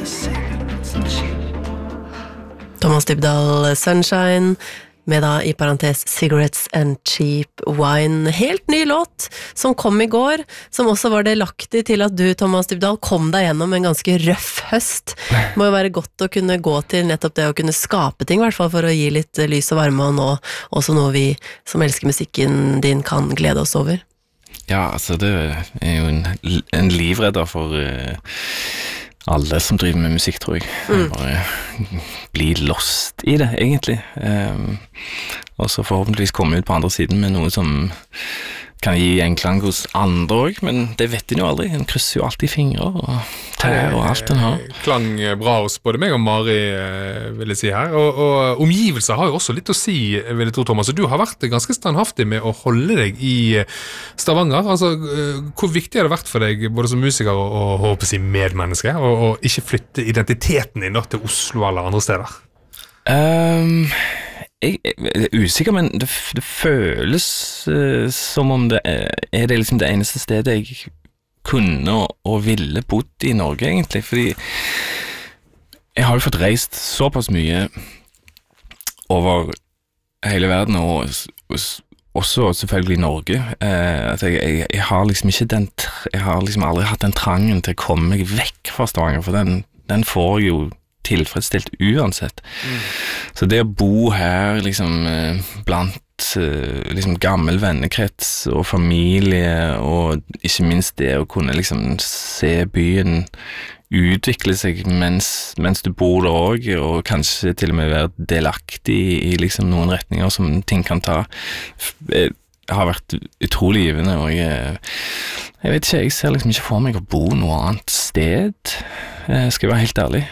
Thomas Dybdahl, Sunshine, med da i parentes Cigarettes and Cheap Wine. Helt ny låt som kom i går, som også var delaktig til at du, Thomas Dybdahl, kom deg gjennom en ganske røff høst. Det må jo være godt å kunne gå til nettopp det å kunne skape ting, i hvert fall for å gi litt lys og varme, og nå også noe vi som elsker musikken din kan glede oss over. Ja, altså det er jo en livredder for alle som driver med musikk, tror jeg. Bare bli lost i det, egentlig. Og så forhåpentligvis komme ut på andre siden med noe som kan gi en klang hos andre også, men det vet en jo aldri. En krysser jo alltid fingre og tær og alt den har. Klang bra hos både meg og Mari, vil jeg si her. Og omgivelser har jo også litt å si, vil jeg tro, Thomas. Og du har vært ganske standhaftig med å holde deg i Stavanger. Altså, hvor viktig har det vært for deg, både som musiker og håper å si medmenneske, og ikke flytte identiteten din til Oslo eller andre steder? Jeg er usikker, men det føles som om det er det liksom det eneste stedet jeg kunne og ville bodd i Norge, egentlig, fordi jeg har jo fått reist såpass mye over hele verden, og også selvfølgelig Norge, at jeg har liksom ikke jeg har liksom aldri hatt den trangen til å komme meg vekk fra Stavanger, for den får jeg jo tilfredsstilt uansett. Så det å bo her liksom blant liksom gammel vennekrets og familie, og ikke minst det å kunne liksom se byen utvikle seg mens du bor der også, og kanskje til og med være delaktig i liksom noen retninger som ting kan ta, har vært utrolig givende, og jeg vet ikke, jeg ser liksom ikke for meg å bo noe annet sted, skal jeg være helt ærlig.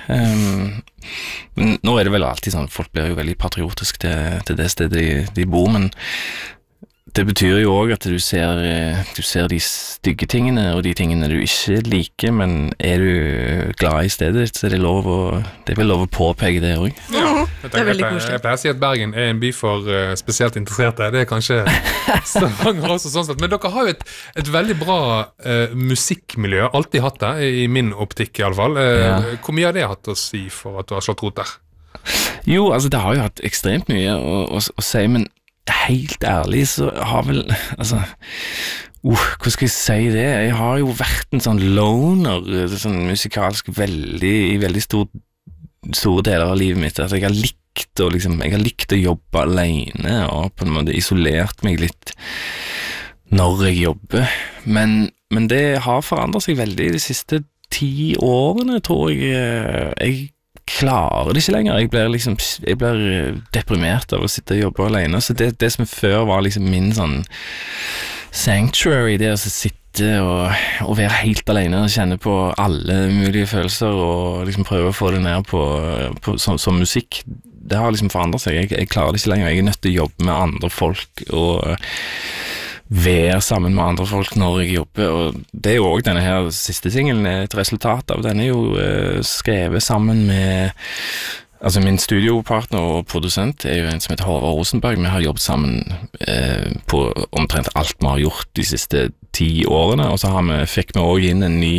Nå er det vel alltid sånn, folk blir jo veldig patriotisk til det stedet de bor, men det betyr jo også at du ser de stygge tingene og de tingene du ikke liker, men er du glad i stedet, så er det vel lov å påpeke det også. Ja, det er veldig koselig. Jeg pleier å si at Bergen er en by for spesielt interesserte. Det er kanskje Stavanger også sånn sett, men dere har jo et veldig bra musikkmiljø, alltid hatt det, i min optikk i alle fall. Hvor mye har det hatt å si for at du har slått rot der? Jo, altså det har jo hatt ekstremt mye å si, men helt ærlig så har vel, altså hva skal jeg si det? Jeg har jo vært en sånn loner, sånn musikalsk i veldig store deler av livet mitt, at jeg har likt å jobbe alene, og på en måte isolert meg litt når jeg jobber, men det har forandret seg veldig de siste 10 årene, tror jeg klarer det ikke lenger. Jeg blir deprimert av å sitte og jobbe alene, så det som før var liksom min sånn sanctuary, det å sitte og være helt alene og kjenne på alle mulige følelser og liksom prøve å få det ned på som musikk, det har liksom forandret seg. Jeg klarer det ikke lenger. Jeg er nødt til å jobbe med andre folk og være sammen med andre folk når jeg jobber, og det er jo også denne her siste singelen et resultat av. Den er jo skrevet sammen med, altså min studiopartner og produsent er jo en som heter Håvard Rosenberg. Vi har jobbet sammen på omtrent alt vi har gjort de siste 10 årene, og så fikk vi også inn en ny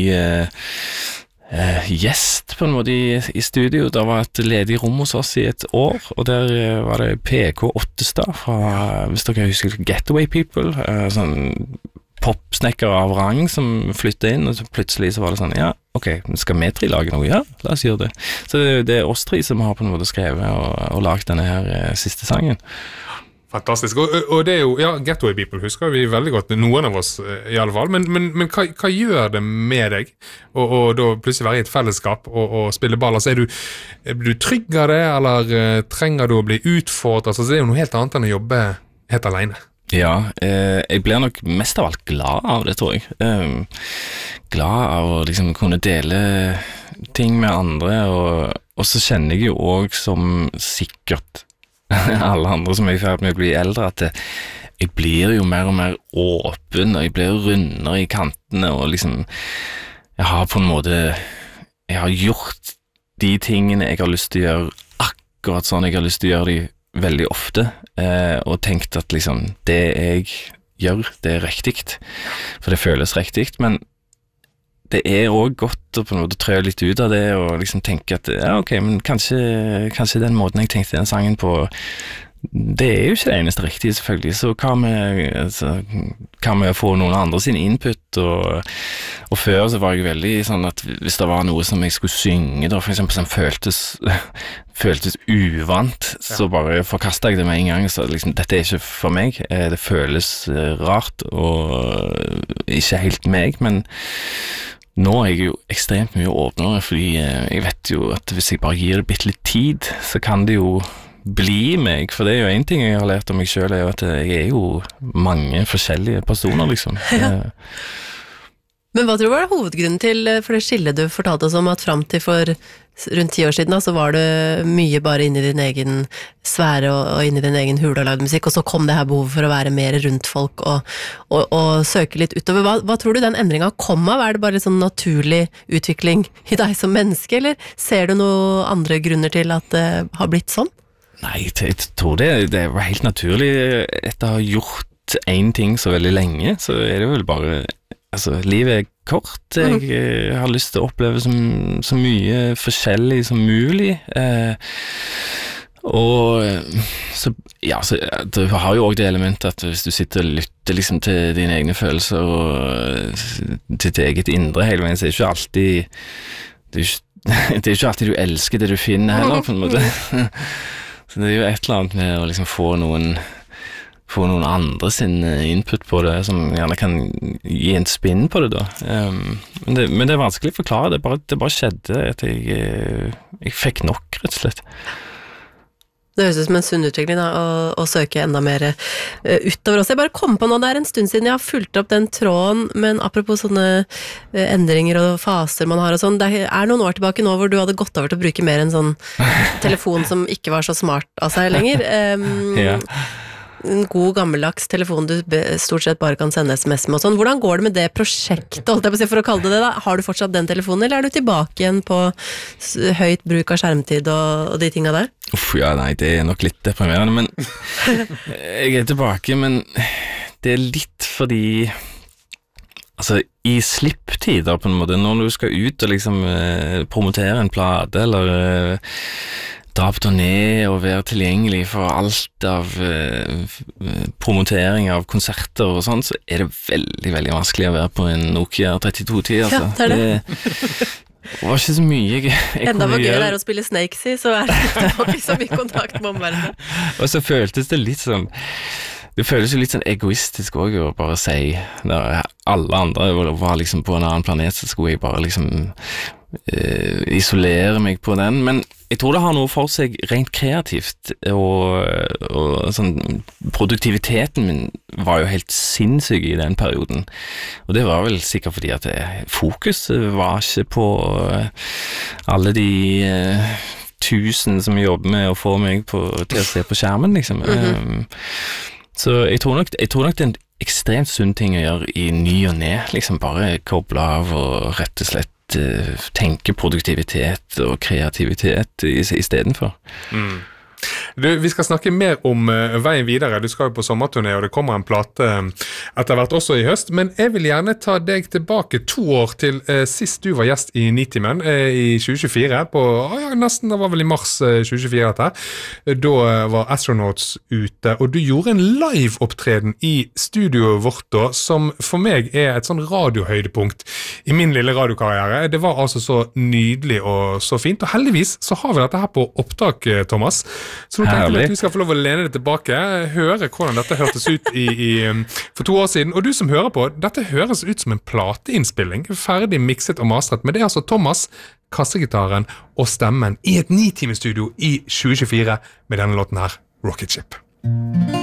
gjest på en måte i studio. Det var et ledig rom hos oss i et år, og der var det PK Ottestad fra, hvis dere husker, Getaway People, sånn popsnekker av rang som flyttet inn, og så plutselig så var det sånn, ja, ok, skal vi 3 lage noe? Ja, la oss gjøre det. Så det er oss 3 som har på en måte skrevet og lagt denne her siste sangen. Fantastisk, og det er jo, ja, Getaway People husker vi veldig godt, noen av oss i alle fall, men hva gjør det med deg, og da plutselig være i et fellesskap og spille ball? Altså, er du trygg av det, eller trenger du å bli utfordret? Altså, det er jo noe helt annet enn å jobbe helt alene. Ja, jeg blir nok mest av alt glad av det, tror jeg. Glad av å liksom kunne dele ting med andre, og så kjenner jeg jo også som sikkert alle andre som er i ferd med å bli eldre, at jeg blir jo mer og mer åpen, og jeg blir rundere i kantene, og liksom jeg har på en måte gjort de tingene jeg har lyst til å gjøre akkurat sånn jeg har lyst til å gjøre de veldig ofte, og tenkt at liksom det jeg gjør, det er riktig, for det føles riktig, men det også godt å på en måte trø litt ut av det, og liksom tenke at, ja, ok, men kanskje den måten jeg tenkte den sangen på, det jo ikke det eneste riktige selvfølgelig, så hva med å få noen andre sin input, og før så var jeg veldig sånn at hvis det var noe som jeg skulle synge da, for eksempel som føltes uvant, så bare forkastet jeg det med en gang, så liksom, dette ikke for meg, det føles rart, og ikke helt meg, men nå jeg jo ekstremt mye åpnere, fordi jeg vet jo at hvis jeg bare gir det bitte litt tid, så kan det jo bli meg, for det jo en ting jeg har lært om meg selv, jo at jeg jo mange forskjellige personer, liksom. Ja. Men hva tror du var hovedgrunnen til, for det skillet du fortalte oss om, at frem til for rundt 10 år siden, så var du mye bare inne i din egen sfære og inne i din egen hule og lagde musikk, og så kom det her behovet for å være mer rundt folk og søke litt utover. Hva tror du den endringen kom av? Det bare sånn naturlig utvikling i deg som menneske, eller ser du noen andre grunner til at det har blitt sånn? Nei, jeg tror det var helt naturlig. Etter å ha gjort en ting så veldig lenge, så det vel bare, altså, livet kort. Jeg har lyst til å oppleve så mye forskjellig som mulig. Og så du har jo også det elementet at hvis du sitter og lytter liksom til dine egne følelser og til ditt eget indre hele veien, så det ikke alltid det ikke alltid du elsker det du finner heller, på en måte. Så det jo et eller annet med å liksom få noen andre sin input på det, som gjerne kan gi en spinn på det da. Men det vanskelig å forklare, det bare skjedde at jeg fikk nok, rett og slett. Det høres ut som en sunn utvikling da, å søke enda mer utover oss. Jeg bare kom på nå, det en stund siden jeg har fulgt opp den tråden, men apropos sånne endringer og faser man har og sånn, det noen år tilbake nå hvor du hadde gått over til å bruke mer en sånn telefon som ikke var så smart av seg lenger. Ja. En god gammeldags telefon du stort sett bare kan sende SMS med og sånn. Hvordan går det med det prosjektet, holdt jeg på å si, for å kalle det det da? Har du fortsatt den telefonen, eller du tilbake igjen på høyt bruk av skjermtid og de tingene der? Ja, nei, det nok litt deprimerende, men jeg tilbake, men det litt fordi altså, i slipptider på en måte, når du skal ut og liksom promotere en plate, eller dra på turné og være tilgjengelig for alt av promotering av konserter og sånn, så det veldig, veldig vanskelig å være på en Nokia 3210, altså. Ja, det var ikke så mye jeg enda var gøy der å spille Snakes i, så det ikke så mye kontakt med omverdenen. Og så føltes det litt sånn, det føles jo litt sånn egoistisk også å bare si, når alle andre var liksom på en annen planet, så skulle jeg bare liksom isolere meg på den, men jeg tror det har noe for seg rent kreativt, og sånn, produktiviteten min var jo helt sinnssyk i den perioden, og det var vel sikkert fordi at fokus var ikke på alle de 1000 som jobber med å få meg til å se på skjermen, liksom. Så jeg tror nok det en ekstremt sunn ting å gjøre i ny og ned, liksom bare koble av og rett og slett tenke produktivitet og kreativitet i stedet for. Vi skal snakke mer om veien videre. Du skal jo på sommerturné, og det kommer en plate etter hvert også i høst, men jeg vil gjerne ta deg tilbake 2 år til sist du var gjest i Nitimen i 2024, nesten, det var vel i mars 2024 dette. Da var Astronauts ute, og du gjorde en live-opptreden i studioet vårt da, som for meg et sånn radiohøydepunkt i min lille radiokarriere. Det var altså så nydelig og så fint, og heldigvis så har vi dette her på opptak, Thomas. Så nå tenkte jeg at vi skal få lov å lene det tilbake, høre hvordan dette hørtes ut for 2 år siden, og du som hører på, dette høres ut som en plateinnspilling, ferdig mikset og mastret, men det altså Thomas, kassegitaren og stemmen i et 9-timestudio i 2024 med denne låten her, Rocket Ship.